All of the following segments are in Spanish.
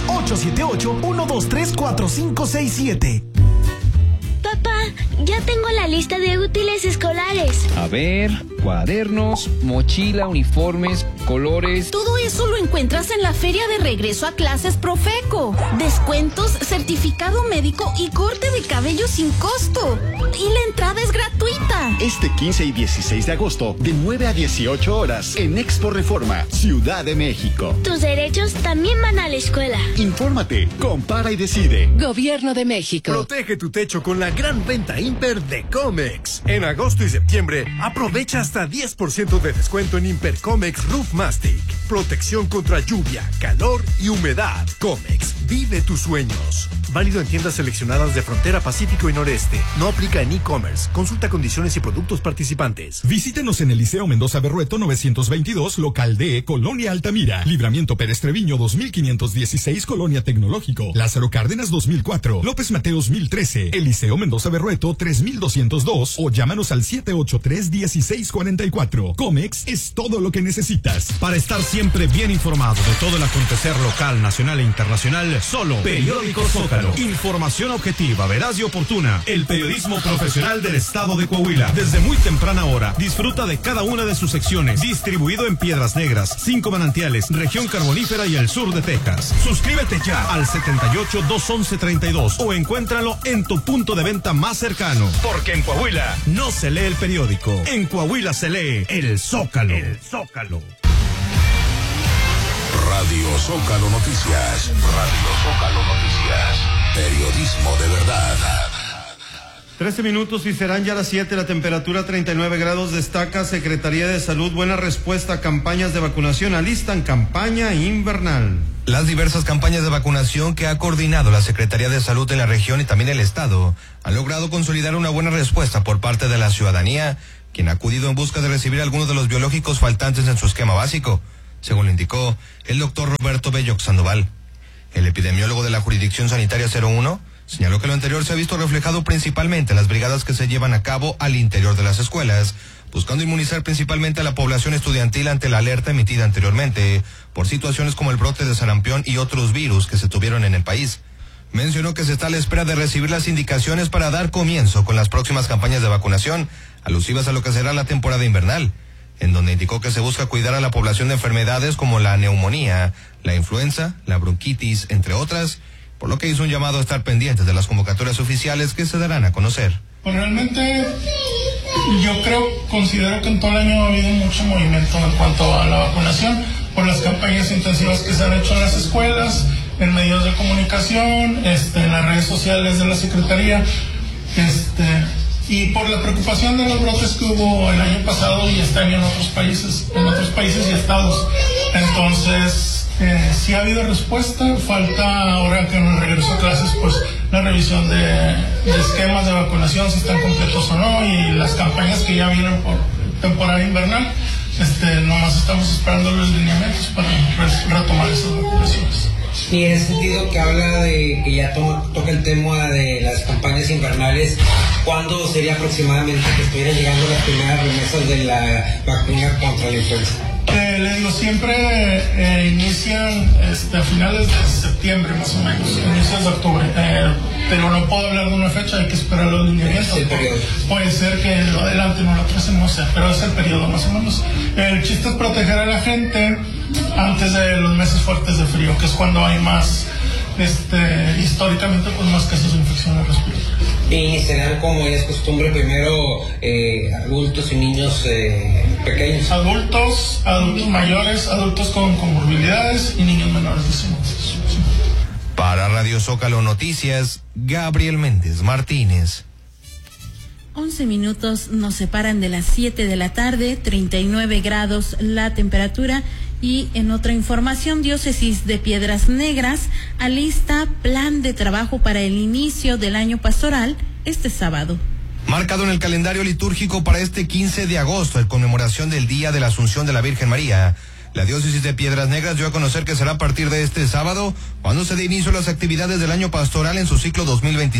878-123-4567. Papá, ya tengo la lista de útiles escolares. A ver, cuadernos, mochila, uniformes, colores. Todo eso lo encuentras en la Feria de Regreso a Clases Profeco. Descuentos, certificado médico y corte de cabello sin costo. Y la entrada es gratuita. Este 15 y 16 de agosto, de 9 a 18 horas, en Expo Reforma, Ciudad de México. Tus derechos también van a la escuela. Infórmate, compara y decide. Gobierno de México. Protege tu techo con la gran venta Imper de Comex. En agosto y septiembre, aprovecha hasta 10% de descuento en Imper Comex Roof Mastic. Protección contra lluvia, calor y humedad. Comex, vive tus sueños. Válido en tiendas seleccionadas de Frontera Pacífico y Noreste. No aplica en e-commerce. Consulta condiciones y productos participantes. Visítenos en el Liceo Mendoza Berrueto 922, local D, Colonia Altamira. Libramiento Pérez Treviño 2516, Colonia Tecnológico. Lázaro Cárdenas 2004. López Mateos 1013. El Liceo Mendoza Berrueto 3202 o llámanos al 783-1644. Comex es todo lo que necesitas. Para estar siempre bien informado de todo el acontecer local, nacional e internacional, solo Periódico Zócalo. Información objetiva, veraz y oportuna. El periodismo profesional del estado de Coahuila. Desde muy temprana hora, disfruta de cada una de sus secciones. Distribuido en Piedras Negras, 5 Manantiales, Región Carbonífera y el sur de Texas. Suscríbete ya al 78-211-32 o encuéntralo en tu punto de venta más cercano. Porque en Coahuila no se lee el periódico. En Coahuila se lee el Zócalo. El Zócalo. Radio Zócalo Noticias. Radio Zócalo Noticias. Periodismo de verdad. 13 minutos y serán ya las 7, la temperatura 39 grados, destaca Secretaría de Salud, buena respuesta a campañas de vacunación, alistan campaña invernal. Las diversas campañas de vacunación que ha coordinado la Secretaría de Salud en la región y también el Estado han logrado consolidar una buena respuesta por parte de la ciudadanía, quien ha acudido en busca de recibir algunos de los biológicos faltantes en su esquema básico, según lo indicó el doctor Roberto Belloc Sandoval. El epidemiólogo de la Jurisdicción Sanitaria 01 señaló que lo anterior se ha visto reflejado principalmente en las brigadas que se llevan a cabo al interior de las escuelas, buscando inmunizar principalmente a la población estudiantil ante la alerta emitida anteriormente por situaciones como el brote de sarampión y otros virus que se tuvieron en el país. Mencionó que se está a la espera de recibir las indicaciones para dar comienzo con las próximas campañas de vacunación, alusivas a lo que será la temporada invernal, en donde indicó que se busca cuidar a la población de enfermedades como la neumonía, la influenza, la bronquitis, entre otras, por lo que hizo un llamado a estar pendientes de las convocatorias oficiales que se darán a conocer. Pues realmente yo considero que en todo el año ha habido mucho movimiento en cuanto a la vacunación, por las campañas intensivas que se han hecho en las escuelas, en medios de comunicación, en las redes sociales de la Secretaría, y por la preocupación de los brotes que hubo el año pasado y este año en otros países y estados. Entonces, sí ha habido respuesta, falta ahora que en el regreso a clases, pues la revisión de esquemas de vacunación, si están completos o no, y las campañas que ya vienen por temporada invernal, nomás estamos esperando los lineamientos para retomar esas vacunaciones. Y en ese sentido que habla de que ya toca el tema de las campañas invernales, ¿cuándo sería aproximadamente que estuvieran llegando las primeras remesas de la vacuna contra la influenza? Le digo, siempre inician a finales de septiembre más o menos, inicios de octubre, pero no puedo hablar de una fecha, hay que esperar los lineamientos. Puede ser que lo adelanten o lo atrasen, no sé, pero es el periodo más o menos. El chiste es proteger a la gente antes de los meses fuertes de frío, que es cuando hay más, históricamente, pues más casos de infecciones respiratorias. Y serán, como ya es costumbre, primero adultos y niños pequeños. Adultos mayores, adultos con comorbilidades y niños menores de 5 años. Para Radio Zócalo Noticias, Gabriel Méndez Martínez. 11 minutos nos separan de las 7 de la tarde, 39 grados la temperatura. Y en otra información, Diócesis de Piedras Negras alista plan de trabajo para el inicio del año pastoral este sábado. Marcado en el calendario litúrgico para este 15 de agosto, en conmemoración del Día de la Asunción de la Virgen María, la Diócesis de Piedras Negras dio a conocer que será a partir de este sábado cuando se dé inicio a las actividades del año pastoral en su ciclo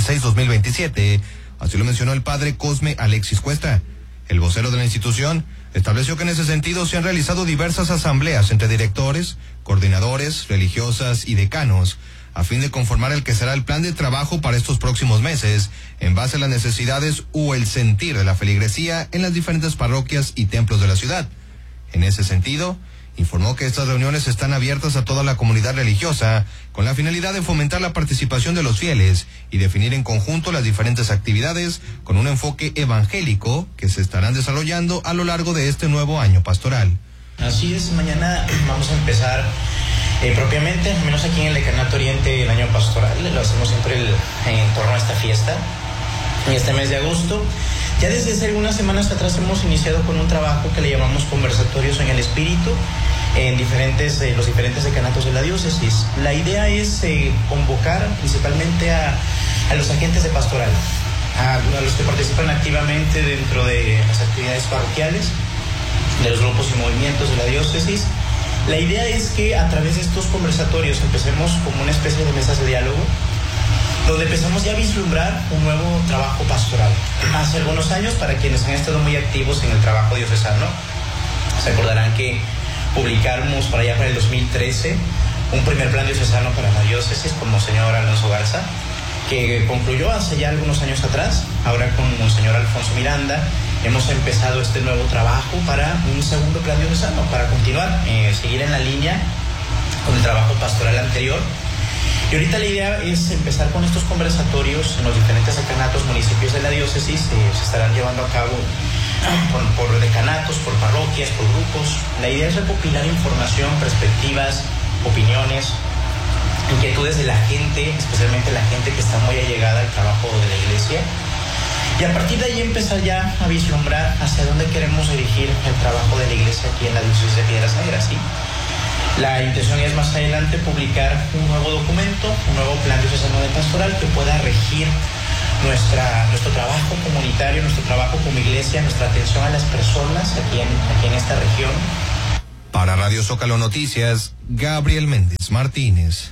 2026-2027. Así lo mencionó el padre Cosme Alexis Cuesta. El vocero de la institución estableció que en ese sentido se han realizado diversas asambleas entre directores, coordinadores, religiosas y decanos, a fin de conformar el que será el plan de trabajo para estos próximos meses, en base a las necesidades o el sentir de la feligresía en las diferentes parroquias y templos de la ciudad. En ese sentido, informó que estas reuniones están abiertas a toda la comunidad religiosa, con la finalidad de fomentar la participación de los fieles y definir en conjunto las diferentes actividades con un enfoque evangélico que se estarán desarrollando a lo largo de este nuevo año pastoral. Así es, mañana vamos a empezar propiamente, al menos aquí en el Decanato Oriente, el año pastoral. Lo hacemos siempre en torno a esta fiesta, en este mes de agosto. Ya desde hace algunas semanas atrás hemos iniciado con un trabajo que le llamamos conversatorios en el espíritu en los diferentes decanatos de la diócesis. La idea es convocar principalmente a los agentes de pastoral, a los que participan activamente dentro de las actividades parroquiales, de los grupos y movimientos de la diócesis. La idea es que a través de estos conversatorios empecemos como una especie de mesas de diálogo, donde empezamos ya a vislumbrar un nuevo trabajo pastoral. Hace algunos años, para quienes han estado muy activos en el trabajo diocesano, se acordarán que publicamos para allá para el 2013 un primer plan diocesano para la diócesis con Monseñor Alonso Garza, que concluyó hace ya algunos años atrás. Ahora con Monseñor Alfonso Miranda hemos empezado este nuevo trabajo para un segundo plan diocesano, para continuar, seguir en la línea con el trabajo pastoral anterior. Y ahorita la idea es empezar con estos conversatorios en los diferentes decanatos, municipios de la diócesis. Se estarán llevando a cabo por decanatos, por parroquias, por grupos. La idea es recopilar información, perspectivas, opiniones, inquietudes de la gente, especialmente la gente que está muy allegada al trabajo de la iglesia. Y a partir de ahí empezar ya a vislumbrar hacia dónde queremos dirigir el trabajo de la iglesia aquí en la diócesis de Piedras Negras, ¿sí? La intención es más adelante publicar un nuevo documento, un nuevo plan diocesano de pastoral que pueda regir nuestro trabajo comunitario, nuestro trabajo como iglesia, nuestra atención a las personas aquí en esta región. Para Radio Zócalo Noticias, Gabriel Méndez Martínez.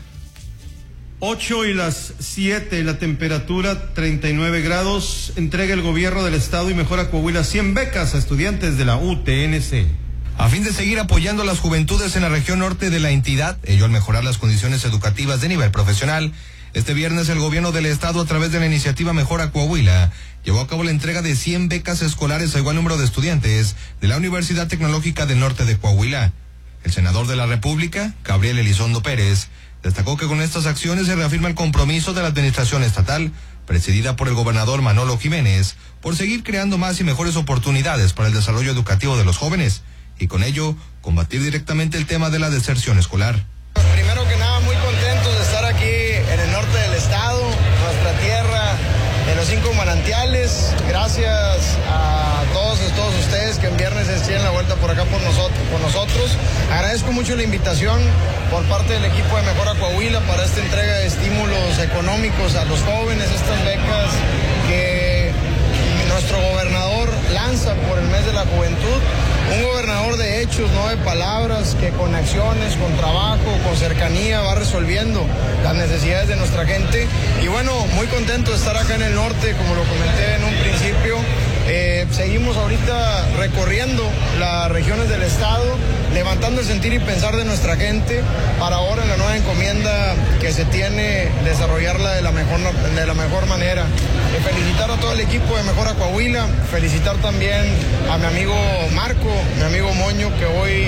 8:07, la temperatura 39 grados. Entrega el gobierno del estado y Mejora Coahuila 100 becas a estudiantes de la UTNC. A fin de seguir apoyando a las juventudes en la región norte de la entidad, ello al mejorar las condiciones educativas de nivel profesional, este viernes el gobierno del estado, a través de la iniciativa Mejora Coahuila, llevó a cabo la entrega de 100 becas escolares a igual número de estudiantes de la Universidad Tecnológica del Norte de Coahuila. El senador de la República, Gabriel Elizondo Pérez, destacó que con estas acciones se reafirma el compromiso de la administración estatal, presidida por el gobernador Manolo Jiménez, por seguir creando más y mejores oportunidades para el desarrollo educativo de los jóvenes, y con ello combatir directamente el tema de la deserción escolar. Primero que nada, muy contentos de estar aquí en el norte del estado, nuestra tierra de los 5 manantiales. Gracias a todos ustedes que en viernes estén la vuelta por acá por nosotros. Agradezco mucho la invitación por parte del equipo de Mejora Coahuila para esta entrega de estímulos económicos a los jóvenes, estas becas que nuestro gobernador lanza por el mes de la juventud. Un gobernador de hechos, no de palabras, que con acciones, con trabajo, con cercanía va resolviendo las necesidades de nuestra gente. Y bueno, muy contento de estar acá en el norte, como lo comenté en un principio. Seguimos ahorita recorriendo las regiones del estado, levantando el sentir y pensar de nuestra gente para ahora en la nueva encomienda que se tiene, desarrollarla de la mejor manera. Felicitar a todo el equipo de Mejora Coahuila, felicitar también a mi amigo Marco, mi amigo Moño, que hoy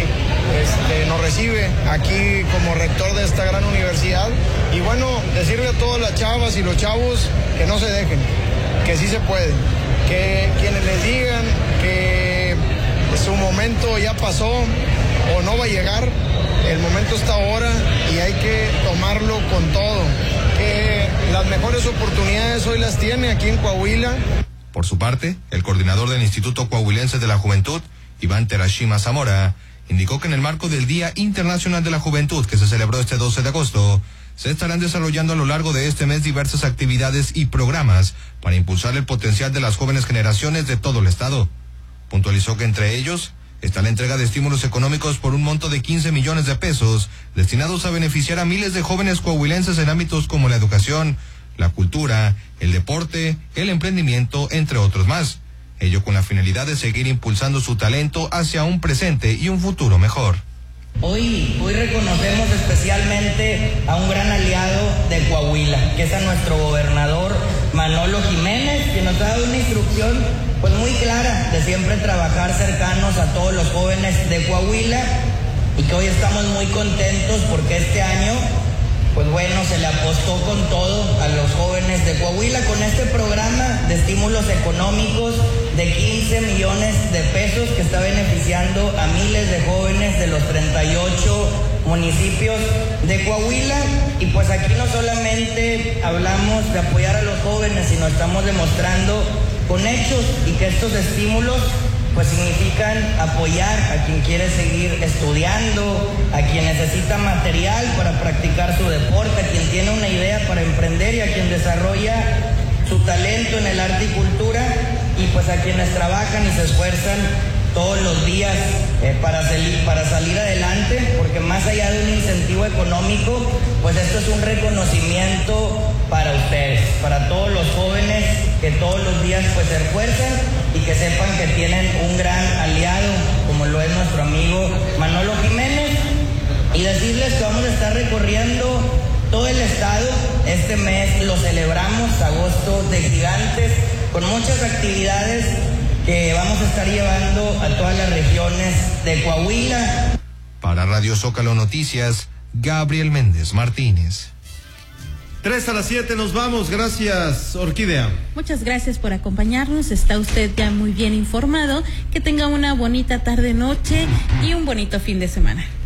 nos recibe aquí como rector de esta gran universidad. Y bueno, decirle a todas las chavas y los chavos que no se dejen, que sí se puede, que quienes les digan que su momento ya pasó o no va a llegar, el momento está ahora y hay que tomarlo con todo, que las mejores oportunidades hoy las tiene aquí en Coahuila. Por su parte, el coordinador del Instituto Coahuilense de la Juventud, Iván Terashima Zamora, indicó que en el marco del Día Internacional de la Juventud, que se celebró este 12 de agosto, se estarán desarrollando a lo largo de este mes diversas actividades y programas para impulsar el potencial de las jóvenes generaciones de todo el estado. Puntualizó que entre ellos está la entrega de estímulos económicos por un monto de 15 millones de pesos destinados a beneficiar a miles de jóvenes coahuilenses en ámbitos como la educación, la cultura, el deporte, el emprendimiento, entre otros más. ello con la finalidad de seguir impulsando su talento hacia un presente y un futuro mejor. Hoy reconocemos especialmente a un gran aliado de Coahuila, que es a nuestro gobernador Manolo Jiménez, que nos ha dado una instrucción pues muy clara de siempre trabajar cercanos a todos los jóvenes de Coahuila, y que hoy estamos muy contentos porque este año pues bueno, se le apostó con todo a los jóvenes de Coahuila con este programa de estímulos económicos de 15 millones de pesos que está beneficiando a miles de jóvenes de los 38 municipios de Coahuila. Y pues aquí no solamente hablamos de apoyar a los jóvenes, sino estamos demostrando con hechos y que estos estímulos pues significan apoyar a quien quiere seguir estudiando, a quien necesita material para practicar su deporte, a quien tiene una idea para emprender y a quien desarrolla su talento en el arte y cultura, y pues a quienes trabajan y se esfuerzan todos los días para salir adelante, porque más allá de un incentivo económico, pues esto es un reconocimiento para ustedes, para todos los jóvenes que todos los días pues se esfuerzan y que sepan que tienen un gran aliado como lo es nuestro amigo Manolo Jiménez, y decirles que vamos a estar recorriendo todo el estado. Este mes lo celebramos, agosto de gigantes, con muchas actividades que vamos a estar llevando a todas las regiones de Coahuila. Para Radio Zócalo Noticias, Gabriel Méndez Martínez. 6:55 nos vamos. Gracias, Orquídea. Muchas gracias por acompañarnos. Está usted ya muy bien informado. Que tenga una bonita tarde, noche y un bonito fin de semana.